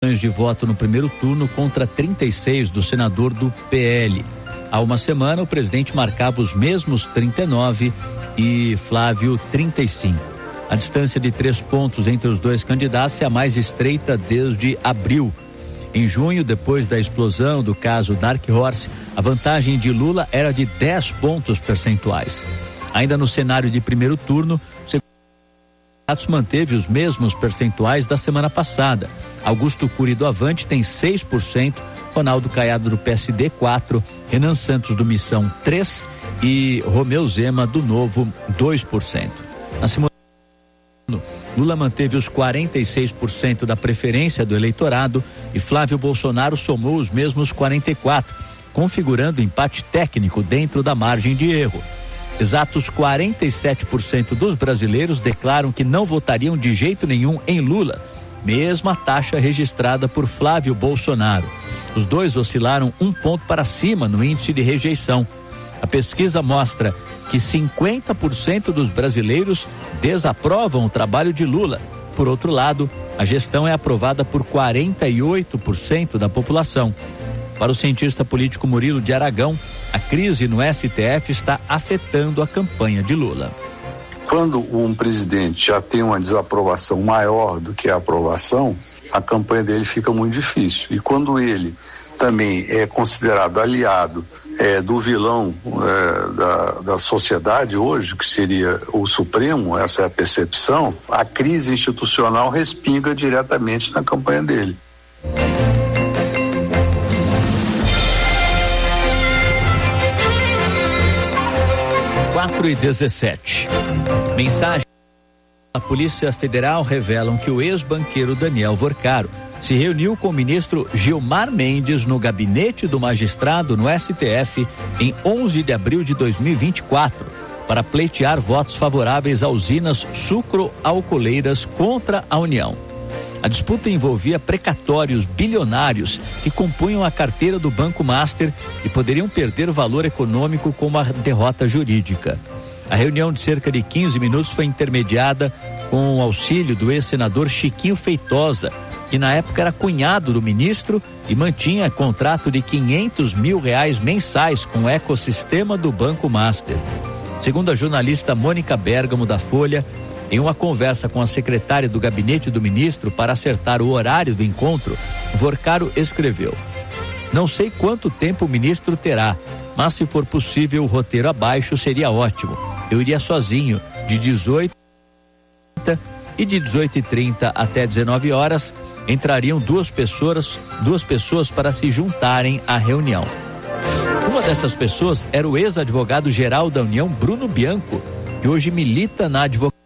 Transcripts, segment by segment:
de voto no primeiro turno contra 36 do senador do PL. Há uma semana, o presidente marcava os mesmos 39 e Flávio 35. A distância de 3 pontos entre os dois candidatos é a mais estreita desde abril. Em junho, depois da explosão do caso Dark Horse, a vantagem de Lula era de 10 pontos percentuais. Ainda no cenário de primeiro turno, o candidato manteve os mesmos percentuais da semana passada. Augusto Cury do Avante tem 6%, Ronaldo Caiado do PSD 4%, Renan Santos do Missão 3% e Romeu Zema do Novo 2%. Na semana, Lula manteve os 46% da preferência do eleitorado e Flávio Bolsonaro somou os mesmos 44%, configurando empate técnico dentro da margem de erro. Exatos 47% dos brasileiros declaram que não votariam de jeito nenhum em Lula, mesma taxa registrada por Flávio Bolsonaro. Os dois oscilaram 1 ponto para cima no índice de rejeição. A pesquisa mostra que 50% dos brasileiros desaprovam o trabalho de Lula. Por outro lado, a gestão é aprovada por 48% da população. Para o cientista político Murilo de Aragão, a crise no STF está afetando a campanha de Lula. Quando um presidente já tem uma desaprovação maior do que a aprovação, a campanha dele fica muito difícil. E quando ele também é considerado aliado do vilão da sociedade hoje, que seria o Supremo, essa é a percepção, a crise institucional respinga diretamente na campanha dele. 4h17. Mensagens da Polícia Federal revelam que o ex-banqueiro Daniel Vorcaro se reuniu com o ministro Gilmar Mendes no gabinete do magistrado no STF em 11 de abril de 2024 para pleitear votos favoráveis a usinas sucroalcooleiras contra a União. A disputa envolvia precatórios bilionários que compunham a carteira do Banco Master e poderiam perder valor econômico com uma derrota jurídica. A reunião de cerca de 15 minutos foi intermediada com o auxílio do ex-senador Chiquinho Feitosa, que na época era cunhado do ministro e mantinha contrato de R$500 mil mensais com o ecossistema do Banco Master. Segundo a jornalista Mônica Bergamo da Folha, em uma conversa com a secretária do gabinete do ministro para acertar o horário do encontro, Vorcaro escreveu: "Não sei quanto tempo o ministro terá, mas se for possível o roteiro abaixo seria ótimo. Eu iria sozinho, de 18h e de 18h30 até 19 horas entrariam duas pessoas para se juntarem à reunião. Uma dessas pessoas era o ex-advogado-geral da União, Bruno Bianco, que hoje milita na advocacia.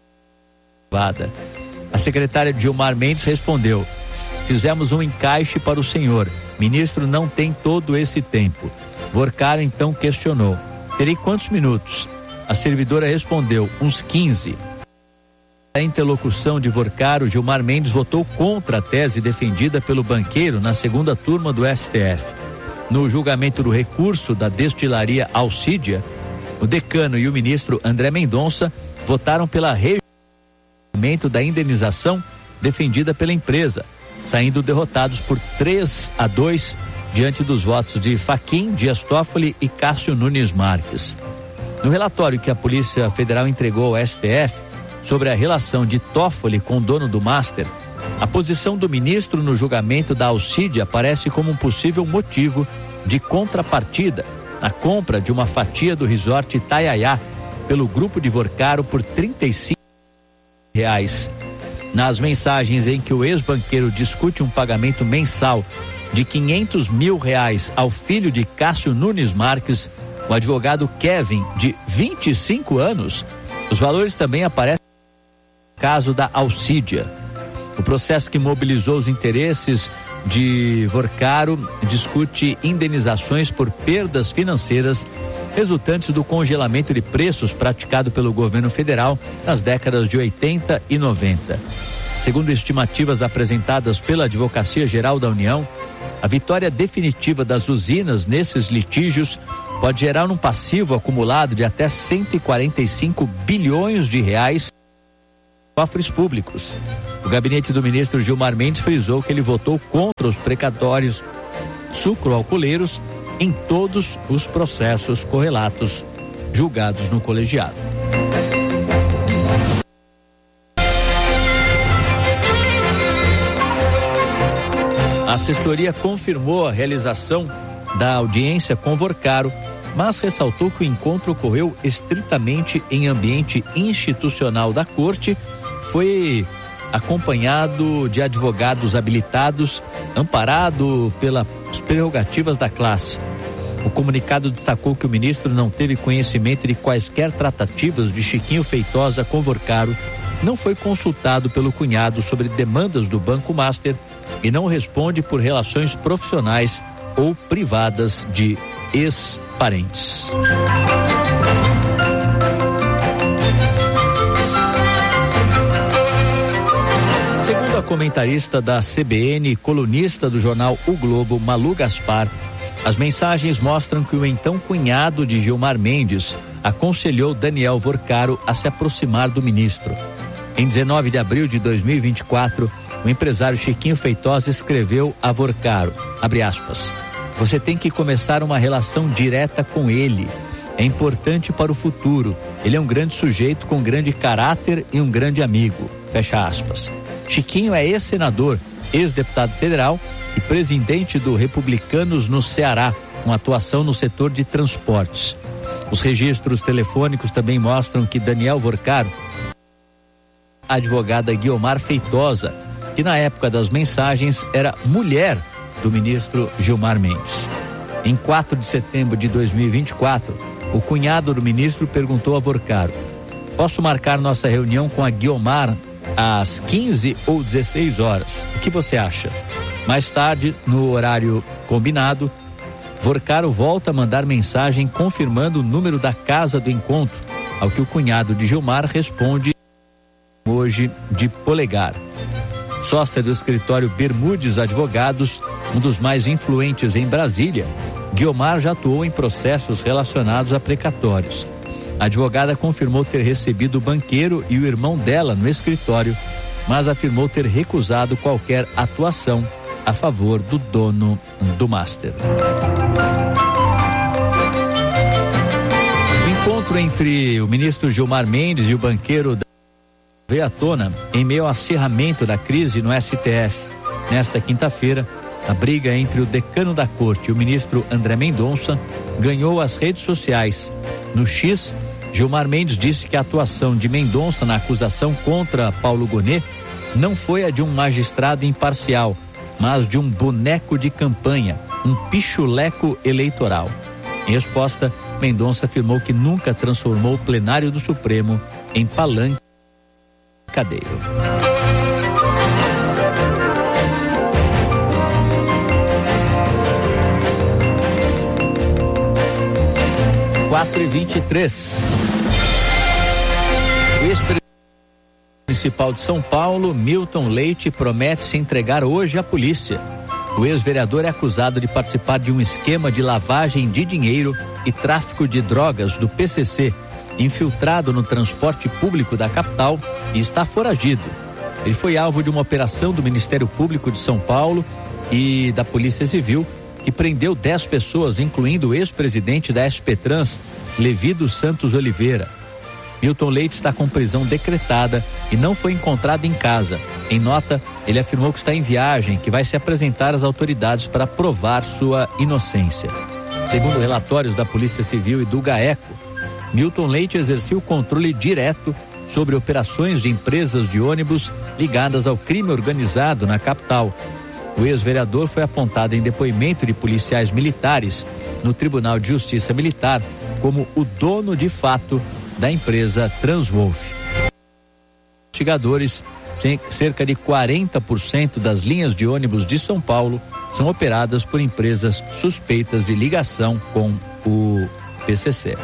A secretária Gilmar Mendes respondeu: fizemos um encaixe para o senhor. Ministro não tem todo esse tempo. Vorcaro então questionou: terei quantos minutos? A servidora respondeu: uns 15. A interlocução de Vorcaro, Gilmar Mendes votou contra a tese defendida pelo banqueiro na segunda turma do STF. No julgamento do recurso da destilaria Alcídia, o decano e o ministro André Mendonça votaram pela reajustamento da indenização defendida pela empresa, saindo derrotados por 3-2 diante dos votos de Fachin, Dias Toffoli e Cássio Nunes Marques. No relatório que a Polícia Federal entregou ao STF sobre a relação de Toffoli com o dono do Master, a posição do ministro no julgamento da Alcídia aparece como um possível motivo de contrapartida na compra de uma fatia do resort Itaiaiá pelo grupo de Vorcaro por R$35. Nas mensagens em que o ex-banqueiro discute um pagamento mensal de R$500 mil ao filho de Cássio Nunes Marques, o advogado Kevin, de 25 anos, os valores também aparecem no caso da Alcídia. O processo que mobilizou os interesses de Vorcaro discute indenizações por perdas financeiras resultantes do congelamento de preços praticado pelo governo federal nas décadas de 80 e 90. Segundo estimativas apresentadas pela Advocacia Geral da União, a vitória definitiva das usinas nesses litígios pode gerar um passivo acumulado de até R$145 bilhões cofres públicos. O gabinete do ministro Gilmar Mendes frisou que ele votou contra os precatórios sucroalcooleiros em todos os processos correlatos julgados no colegiado. A assessoria confirmou a realização da audiência com Vorcaro, mas ressaltou que o encontro ocorreu estritamente em ambiente institucional da corte, foi acompanhado de advogados habilitados, amparado pelas prerrogativas da classe. O comunicado destacou que o ministro não teve conhecimento de quaisquer tratativas de Chiquinho Feitosa com Vorcaro, não foi consultado pelo cunhado sobre demandas do Banco Master e não responde por relações profissionais ou privadas de ex-parentes. Segundo a comentarista da CBN e colunista do jornal O Globo, Malu Gaspar, as mensagens mostram que o então cunhado de Gilmar Mendes aconselhou Daniel Vorcaro a se aproximar do ministro. Em 19 de abril de 2024, o empresário Chiquinho Feitosa escreveu a Vorcaro, abre aspas, você tem que começar uma relação direta com ele. É importante para o futuro. Ele é um grande sujeito com grande caráter e um grande amigo. Fecha aspas. Chiquinho é ex-senador, ex-deputado federal e presidente do Republicanos no Ceará, com atuação no setor de transportes. Os registros telefônicos também mostram que Daniel Vorcaro, a advogada Guiomar Feitosa, que na época das mensagens era mulher do ministro Gilmar Mendes. Em 4 de setembro de 2024, o cunhado do ministro perguntou a Vorcaro, posso marcar nossa reunião com a Guiomar às 15 ou 16 horas? O que você acha? Mais tarde, no horário combinado, Vorcaro volta a mandar mensagem confirmando o número da casa do encontro, ao que o cunhado de Gilmar responde hoje de Polegar. Sócia do escritório Bermudes Advogados, um dos mais influentes em Brasília, Guiomar já atuou em processos relacionados a precatórios. A advogada confirmou ter recebido o banqueiro e o irmão dela no escritório, mas afirmou ter recusado qualquer atuação a favor do dono do Master. O encontro entre o ministro Gilmar Mendes e o banqueiro veio à tona em meio ao acirramento da crise no STF. Nesta quinta-feira, a briga entre o decano da corte e o ministro André Mendonça ganhou as redes sociais. No X, Gilmar Mendes disse que a atuação de Mendonça na acusação contra Paulo Gonet não foi a de um magistrado imparcial, mas de um boneco de campanha, um pichuleco eleitoral. Em resposta, Mendonça afirmou que nunca transformou o plenário do Supremo em palanque cadeiro. 4h23. O ex-prefeito municipal de São Paulo, Milton Leite, promete se entregar hoje à polícia. O ex-vereador é acusado de participar de um esquema de lavagem de dinheiro e tráfico de drogas do PCC, infiltrado no transporte público da capital, e está foragido. Ele foi alvo de uma operação do Ministério Público de São Paulo e da Polícia Civil, que prendeu 10 pessoas, incluindo o ex-presidente da SP-Trans, Levi dos Santos Oliveira. Milton Leite está com prisão decretada e não foi encontrado em casa. Em nota, ele afirmou que está em viagem, que vai se apresentar às autoridades para provar sua inocência. Segundo relatórios da Polícia Civil e do GAECO, Milton Leite exercia o controle direto sobre operações de empresas de ônibus ligadas ao crime organizado na capital. O ex-vereador foi apontado em depoimento de policiais militares no Tribunal de Justiça Militar como o dono de fato da empresa Transwolf. Investigadores, cerca de 40% das linhas de ônibus de São Paulo são operadas por empresas suspeitas de ligação com o PCC.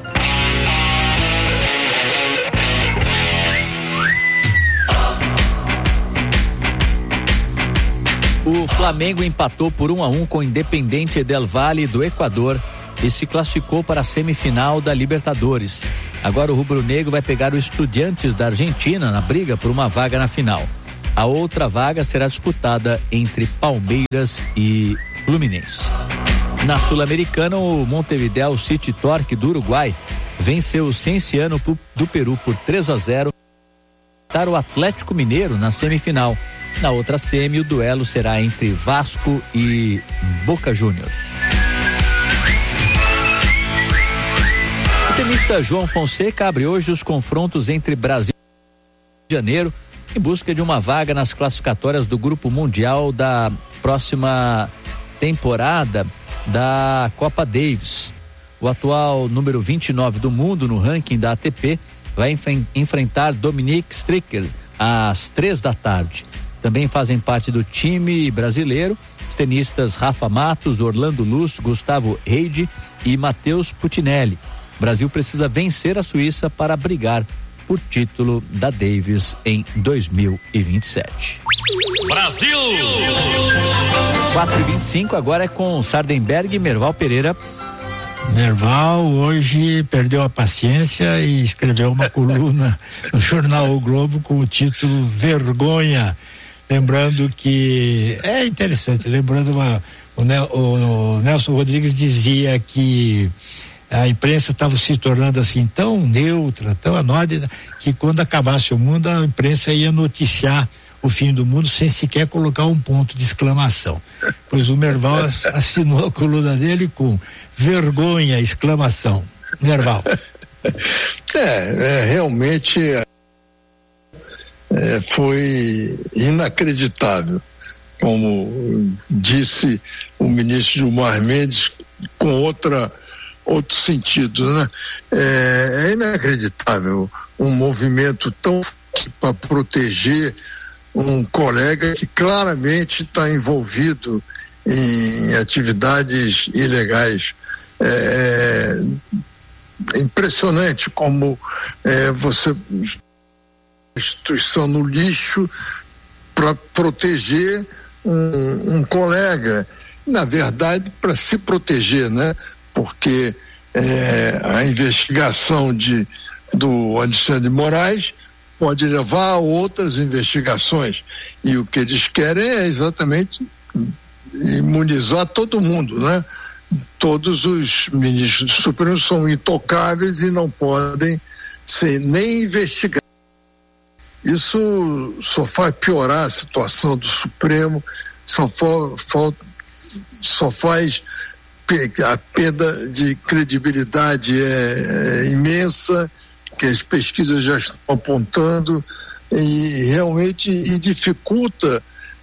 O Flamengo empatou por 1-1 com o Independiente del Valle do Equador e se classificou para a semifinal da Libertadores. Agora o rubro-negro vai pegar o Estudiantes da Argentina na briga por uma vaga na final. A outra vaga será disputada entre Palmeiras e Fluminense. Na Sul-Americana, o Montevideo City Torque do Uruguai venceu o Cienciano do Peru por 3-0 para o Atlético Mineiro na semifinal. Na outra semi, o duelo será entre Vasco e Boca Juniors. O tenista João Fonseca abre hoje os confrontos entre Brasil e Rio de Janeiro em busca de uma vaga nas classificatórias do Grupo Mundial da próxima temporada da Copa Davis. O atual número 29 do mundo no ranking da ATP vai enfrentar Dominic Stricker às 15h. Também fazem parte do time brasileiro os tenistas Rafa Matos, Orlando Luz, Gustavo Reide e Matheus Putinelli. O Brasil precisa vencer a Suíça para brigar por título da Davis em 2027. Brasil! 4h25, agora é com Sardenberg e Merval Pereira. Merval hoje perdeu a paciência e escreveu uma coluna no jornal O Globo com o título Vergonha, lembrando que é interessante, o Nelson Rodrigues dizia que a imprensa estava se tornando assim tão neutra, tão anódina, que quando acabasse o mundo a imprensa ia noticiar o fim do mundo sem sequer colocar um ponto de exclamação. Pois o Merval assinou a coluna dele com vergonha, exclamação. Merval. Realmente foi inacreditável, como disse o ministro Gilmar Mendes, com outro sentido, né? É inacreditável um movimento tão para proteger um colega que claramente está envolvido em atividades ilegais. É impressionante como você instituição no lixo para proteger um colega, na verdade para se proteger, né? Porque a investigação do Alexandre de Moraes pode levar a outras investigações, e o que eles querem é exatamente imunizar todo mundo, né? Todos os ministros do Supremo são intocáveis e não podem ser nem investigados. Isso só faz piorar a situação do Supremo, só faz a perda de credibilidade imensa, que as pesquisas já estão apontando, e realmente dificulta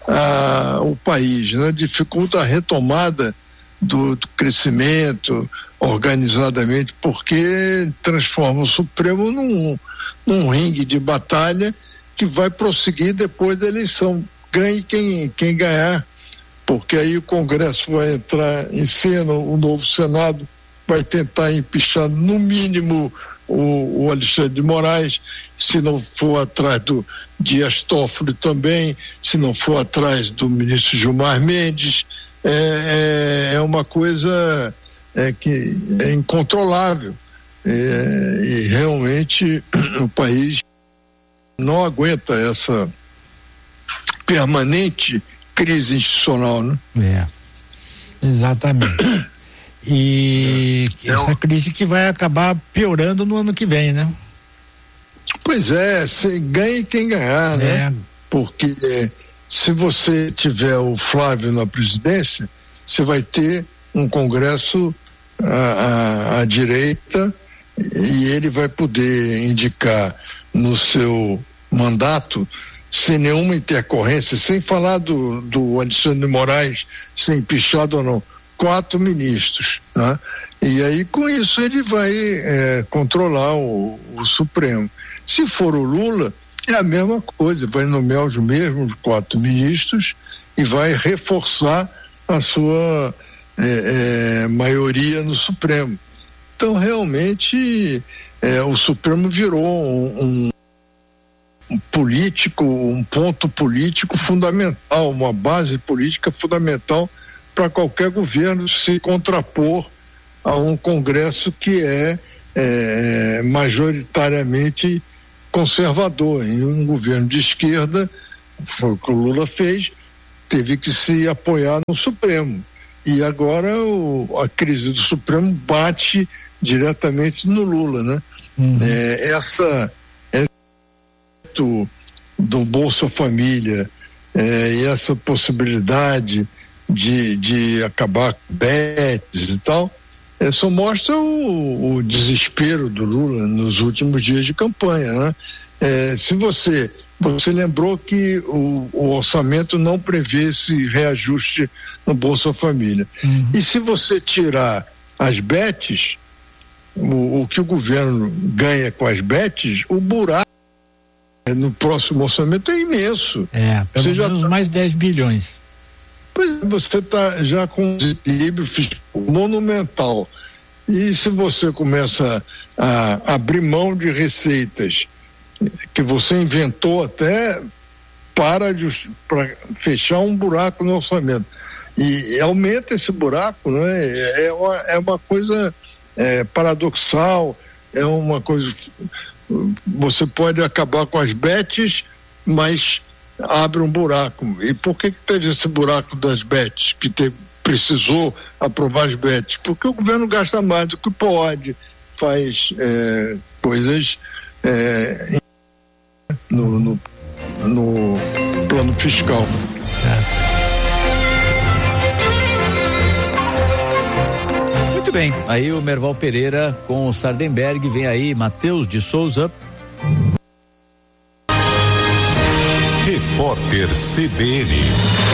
o país, né? Dificulta a retomada do crescimento organizadamente, porque transforma o Supremo num ringue de batalha que vai prosseguir depois da eleição. Ganhe quem ganhar, porque aí o Congresso vai entrar em cena, o novo Senado vai tentar empichar no mínimo o Alexandre de Moraes, se não for atrás do Dias Toffoli também, se não for atrás do ministro Gilmar Mendes. É uma coisa que é incontrolável, e realmente o país não aguenta essa permanente crise institucional, né? Exatamente. E essa crise que vai acabar piorando no ano que vem, né? Pois é, ganhe quem ganhar, né? Porque se você tiver o Flávio na presidência, você vai ter um Congresso à direita, e ele vai poder indicar no seu mandato, sem nenhuma intercorrência, sem falar do Alexandre de Moraes ser empichado ou não, 4 ministros, né? E aí com isso ele vai controlar o Supremo. Se for o Lula, é a mesma coisa, vai nomear os mesmos 4 ministros e vai reforçar a sua maioria no Supremo. Então realmente o Supremo virou um político, um ponto político fundamental, uma base política fundamental para qualquer governo se contrapor a um Congresso que é majoritariamente conservador. Em um governo de esquerda, foi o que o Lula fez, teve que se apoiar no Supremo. E agora a crise do Supremo bate diretamente no Lula, né? Do Bolsa Família e essa possibilidade de acabar com betes e tal, só mostra o desespero do Lula nos últimos dias de campanha, né? Se você lembrou que o orçamento não prevê esse reajuste no Bolsa Família. E se você tirar as betes, o que o governo ganha com as betes, o buraco no próximo orçamento é imenso. Pelo menos mais 10 bilhões. Pois você está já com um desequilíbrio fiscal monumental. E se você começa a abrir mão de receitas que você inventou até para fechar um buraco no orçamento, e aumenta esse buraco, né? É uma coisa paradoxal, é uma coisa. Você pode acabar com as betes, mas abre um buraco. E por que teve esse buraco das betes? Precisou aprovar as betes? Porque o governo gasta mais do que pode, faz coisas no plano fiscal. Muito bem, aí o Merval Pereira com o Sardenberg, vem aí Matheus de Souza. Repórter CBN.